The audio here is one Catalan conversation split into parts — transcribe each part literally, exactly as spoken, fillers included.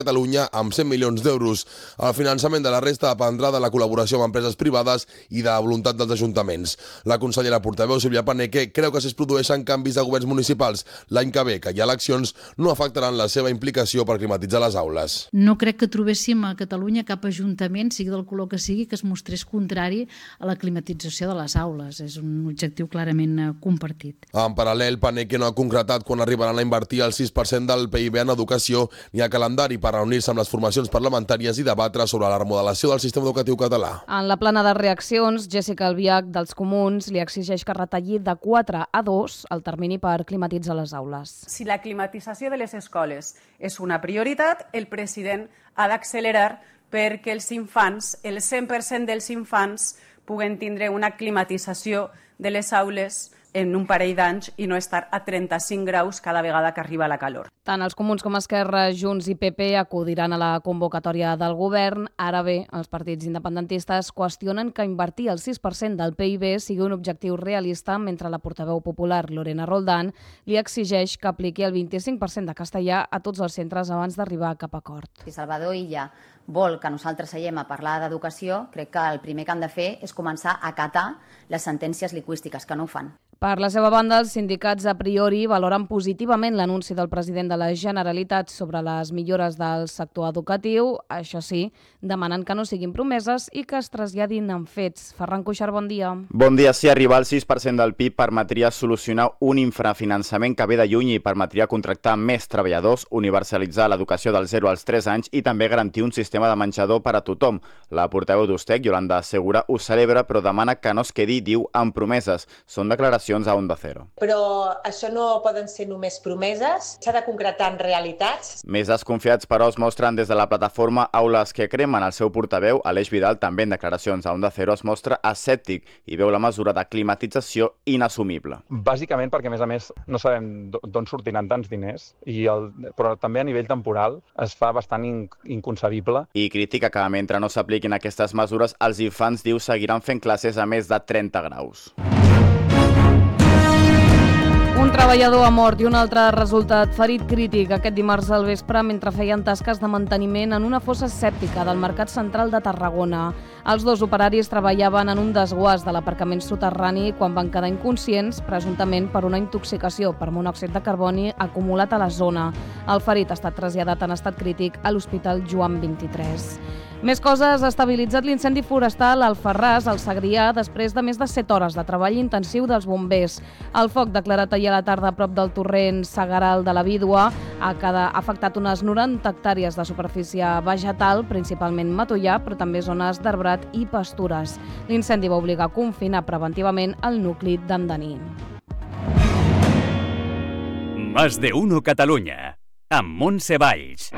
Catalunya amb cent milions d'euros. El finançament de la resta dependrà de la col·laboració amb empreses privades i de la voluntat dels ajuntaments. La consellera portaveu Sílvia Paneque creu que si es produeixen canvis de governs municipals l'any que ve, que hi ha eleccions, no afectaran la seva implicació per climatitzar les aules. No crec que trobéssim a Catalunya cap ajuntament, sigui del color que sigui, que es mostrés contrari a la climatització de les aules. És un objectiu clarament compartit. En paral·lel, Paneque no ha concretat quan arribaran a invertir el sis per cent del P I B en educació ni a calendari per reunir-se amb les formacions parlamentàries i debatre sobre la remodelació del sistema educatiu català. En la plana de reaccions, Jessica Albiach, dels Comuns, li exigeix que retalli de quatre a dos el termini per climatitzar les aules. Si la climatització de les escoles és una prioritat, el president ha d'accelerar perquè els infants, el cent per cent dels infants, puguen tindre una climatització de les aules en un parell d'anys i no estar a trenta-cinc graus cada vegada que arriba la calor. Tant els Comuns com Esquerra, Junts i P P acudiran a la convocatòria del govern. Ara bé, els partits independentistes qüestionen que invertir el sis per cent del P I B sigui un objectiu realista, mentre la portaveu popular, Lorena Roldán, li exigeix que apliqui el vint-i-cinc per cent de castellà a tots els centres abans d'arribar a cap acord. Si Salvador Illa vol que nosaltres seiem a parlar d'educació, crec que el primer que han de fer és començar a acatar les sentències lingüístiques, que no ho fan. Per la seva banda, els sindicats a priori valoren positivament l'anunci del president de la Generalitat sobre les millores del sector educatiu. Això sí, demanen que no siguin promeses i que es traslladin en fets. Ferran Cuixart, bon dia. Bon dia. Si arribar al sis per cent del P I B permetria solucionar un infrafinançament que ve de lluny i permetria contractar més treballadors, universalitzar l'educació dels zero als tres anys i també garantir un sistema de menjador per a tothom. La portaveu d'Ustec, Yolanda Segura, ho celebra, però demana que no es quedi, diu, amb promeses. Són declaracions a Onda Cero. Però això no poden ser només promeses, s'ha de concretar en realitats. Més desconfiats, però, es mostren des de la plataforma Aules que Cremen. El seu portaveu, Aleix Vidal, també en declaracions a Onda Cero, es mostra escèptic i veu la mesura de climatització inassumible. Bàsicament perquè, a més a més, no sabem d'on sortiran tants diners, i el, però també a nivell temporal es fa bastant inconcebible. I critica que mentre no s'apliquin aquestes mesures, els infants, diu, seguiran fent classes a més de trenta graus. Un treballador ha mort i un altre ha resultat ferit crític aquest dimarts al vespre mentre feien tasques de manteniment en una fossa sèptica del Mercat Central de Tarragona. Els dos operaris treballaven en un desguàs de l'aparcament soterrani quan van quedar inconscients, presumptament per una intoxicació per monòxid de carboni acumulat a la zona. El ferit ha estat traslladat en estat crític a l'Hospital Joan vint-i-tres. Més coses, ha estabilitzat l'incendi forestal al Alfarràs, al Segrià, després de més de set hores de treball intensiu dels bombers. El foc, declarat ahir a la tarda a prop del torrent Segaral de la Vídua, ha afectat unes noranta hectàrees de superfície vegetal, principalment matollar, però també zones d'arbrat i pastures. L'incendi va obligar a confinar preventivament el nucli d'Andaní. Más de uno Catalunya, amb Montse Valls.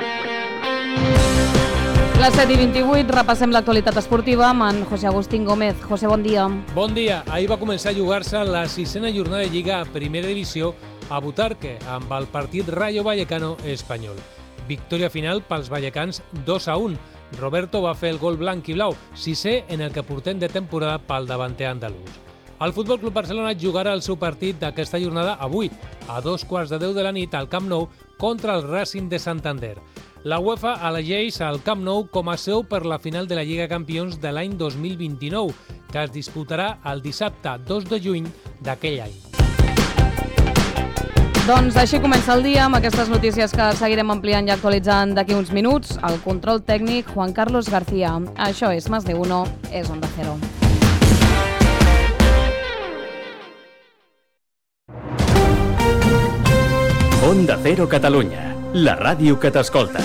Les set i vint-i-vuit, repassem l'actualitat esportiva amb en José Agustín Gómez. José, bon dia. Bon dia. Ahir va començar a jugar-se la sisena jornada de Lliga a Primera Divisió a Butarque, amb el partit Rayo Vallecano espanyol. Victòria final pels vallecans dos a un. Roberto va fer el gol blanc i blau, sisè en el que portem de temporada pel davanter andalús. El Futbol Club Barcelona jugarà el seu partit d'aquesta jornada avui, a dos quarts de deu de la nit al Camp Nou contra el Racing de Santander. La UEFA elegeix el Camp Nou com a seu per la final de la Lliga Campions de l'any dos mil vint-i-nou, que es disputarà el dissabte dos de juny d'aquell any. Doncs així comença el dia amb aquestes notícies que seguirem ampliant i actualitzant d'aquí uns minuts. El control tècnic, Juan Carlos García. Això és Más de Uno, és Onda Cero. Onda Cero Catalunya, la ràdio que t'escolta.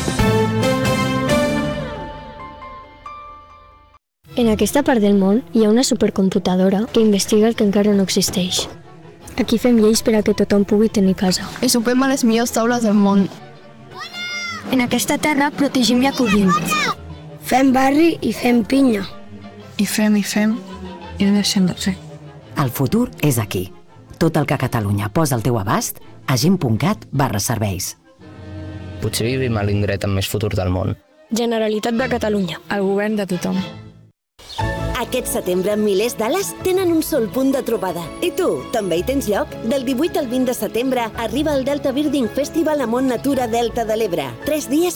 En aquesta part del món hi ha una supercomputadora que investiga el que encara no existeix. Aquí fem lleis per a que tothom pugui tenir casa. I sopem a les millors taules del món. En aquesta terra protegim i acollim. Fem barri i fem pinya. I fem i fem i no deixem de fer. El futur és aquí. Tot el que Catalunya posa al teu abast a gent punt cat barra serveis. Potser vivim a l'indret amb més futur del món. Generalitat de Catalunya. El govern de tothom. Aquest setembre, milers d'ales tenen un sol punt de trobada. I tu, també hi tens lloc? Del divuit al vint de setembre arriba el Delta Birding Festival a Mont Natura Delta de l'Ebre. Tres dies